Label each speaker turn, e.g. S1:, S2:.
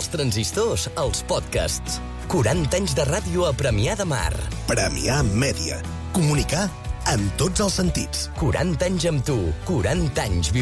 S1: dels transistors als podcasts. 40 anys de ràdio a Premià de Mar.
S2: Premià Mèdia. Comunicar en tots els sentits.
S1: 40 anys amb tu. 40 anys